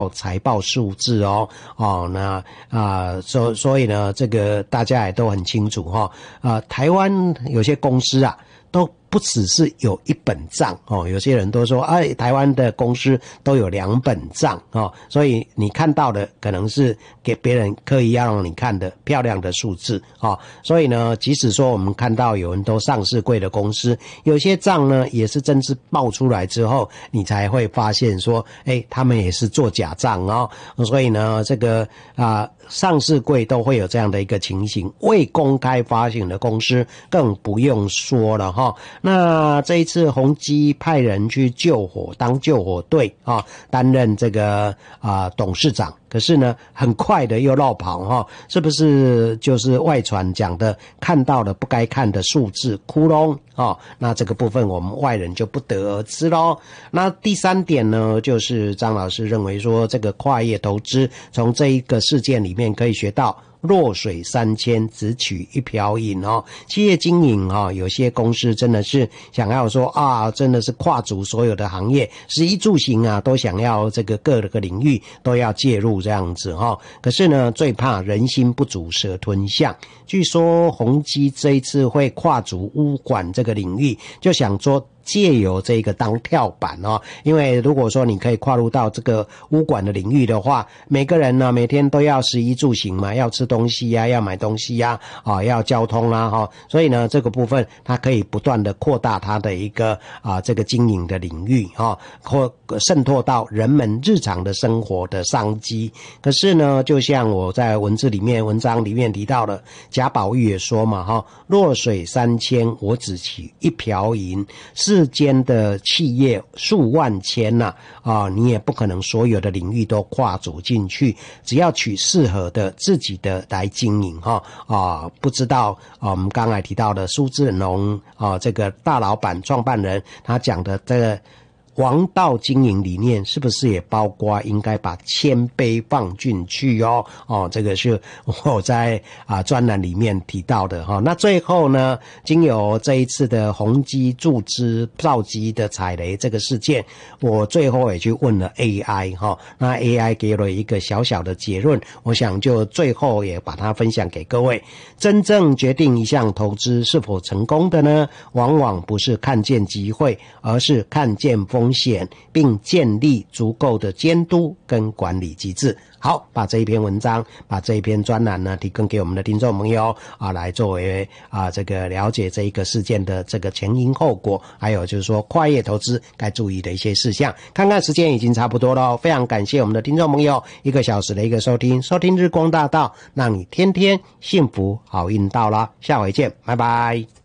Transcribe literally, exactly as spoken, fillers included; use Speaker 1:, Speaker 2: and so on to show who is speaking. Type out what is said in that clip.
Speaker 1: 财报数字哦，哦，那啊，所所以呢，这个大家也都很清楚哈、哦，啊，台湾有些公司啊，都不只是有一本账哦，有些人都说，哎，台湾的公司都有两本账哦，所以你看到的可能是给别人刻意要让你看的漂亮的数字哦，所以呢，即使说我们看到有很多上市柜的公司，有些账呢也是真是爆出来之后，你才会发现说，哎，他们也是做假账哦，所以呢，这个啊。上市柜都会有这样的一个情形，未公开发行的公司更不用说了哈。那这一次宏基派人去救火，当救火队啊，担任这个啊董事长。可是呢，很快的又落跑哈，是不是就是外传讲的看到了不该看的数字窟窿啊？那这个部分我们外人就不得而知咯。那第三点呢，就是张老师认为说，这个跨业投资从这一个事件里面可以学到。弱水三千，只取一瓢饮哦。企业经营哦，有些公司真的是想要说啊，真的是跨足所有的行业，食衣住行啊，都想要这个各个领域都要介入这样子哈、哦。可是呢，最怕人心不足蛇吞象。据说宏基这一次会跨足污管这个领域，就想说。借由这个当跳板哦，因为如果说你可以跨入到这个污管的领域的话，每个人呢每天都要食衣住行嘛，要吃东西呀、啊，要买东西呀、啊，啊，要交通啦、啊、哈、哦，所以呢这个部分它可以不断的扩大它的一个啊这个经营的领域哈，或、哦、渗透到人们日常的生活的商机。可是呢，就像我在文字里面文章里面提到的，贾宝玉也说嘛哈，弱水三千，我只取一瓢饮。世间的企业数万千呐、啊，啊，你也不可能所有的领域都跨足进去，只要取适合的自己的来经营哈啊，不知道啊，我们刚才提到的苏志农啊，这个大老板创办人他讲的这个。王道经营理念是不是也包括应该把谦卑放进去哦？哦，这个是我在啊专栏里面提到的哈、哦。那最后呢，经由这一次的宏基注资造机的踩雷这个事件，我最后也去问了 A I 哈、哦，那 A I 给了一个小小的结论，我想就最后也把它分享给各位。真正决定一项投资是否成功的呢，往往不是看见机会，而是看见风风险，并建立足够的监督跟管理机制。好，把这一篇文章，把这一篇专栏呢，提供给我们的听众朋友啊，来作为啊这个了解这一个事件的这个前因后果，还有就是说跨业投资该注意的一些事项。看看时间已经差不多了，非常感谢我们的听众朋友一个小时的一个收听，收听日光大道，让你天天幸福好运到啦，下回见，拜拜。